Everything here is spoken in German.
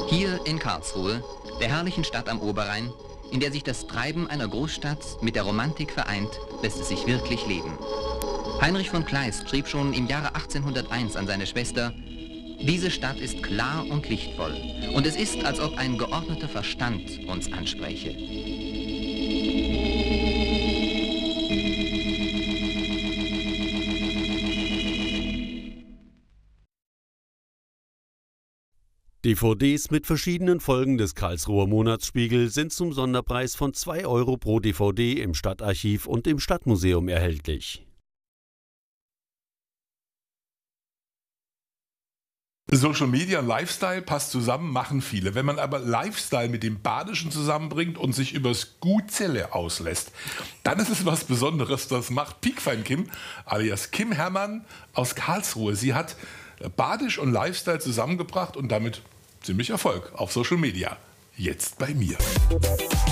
Hier in Karlsruhe, der herrlichen Stadt am Oberrhein, in der sich das Treiben einer Großstadt mit der Romantik vereint, lässt es sich wirklich leben. Heinrich von Kleist schrieb schon im Jahre 1801 an seine Schwester: Diese Stadt ist klar und lichtvoll, und es ist, als ob ein geordneter Verstand uns anspräche. DVDs mit verschiedenen Folgen des Karlsruher Monatsspiegel sind zum Sonderpreis von 2 € pro DVD im Stadtarchiv und im Stadtmuseum erhältlich. Social Media und Lifestyle passt zusammen, machen viele. Wenn man aber Lifestyle mit dem Badischen zusammenbringt und sich übers Gutzelle auslässt, dann ist es was Besonderes. Das macht Piekfein Kim, alias Kim Herrmann aus Karlsruhe. Sie hat Badisch und Lifestyle zusammengebracht und damit ziemlich Erfolg auf Social Media. Jetzt bei mir.